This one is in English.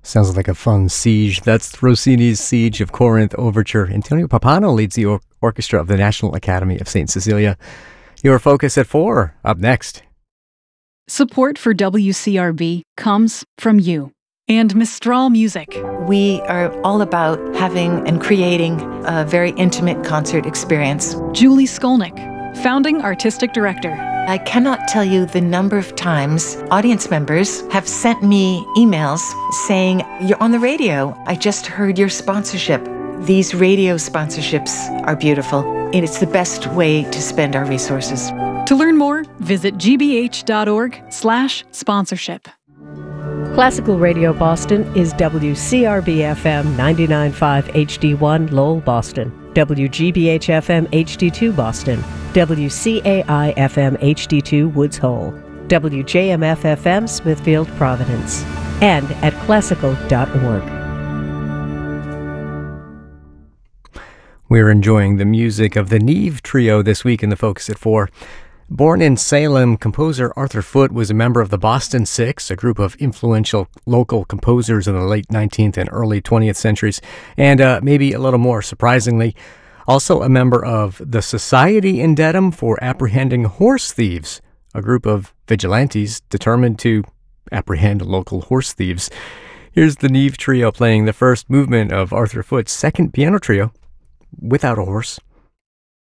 Sounds like a fun siege. That's Rossini's Siege of Corinth Overture. Antonio Pappano leads the orchestra of the National Academy of St. Cecilia. Your Focus at 4, up next. Support for WCRB comes from you and Mistral Music. We are all about having and creating a very intimate concert experience. Julie Skolnick, founding artistic director. I cannot tell you the number of times audience members have sent me emails saying, "You're on the radio. I just heard your sponsorship." These radio sponsorships are beautiful, and it's the best way to spend our resources. To learn more, visit gbh.org/sponsorship. Classical Radio Boston is WCRB-FM 99.5 HD1 Lowell, Boston, WGBH-FM HD2 Boston, WCAI-FM HD2 Woods Hole, WJMF-FM Smithfield, Providence, and at classical.org. We're enjoying the music of the Neve Trio this week in the Focus at 4. Born in Salem, composer Arthur Foote was a member of the Boston Six, a group of influential local composers in the late 19th and early 20th centuries, and maybe a little more surprisingly, also a member of the Society in Dedham for Apprehending Horse Thieves, a group of vigilantes determined to apprehend local horse thieves. Here's the Neve Trio playing the first movement of Arthur Foote's second piano trio, Without a Horse.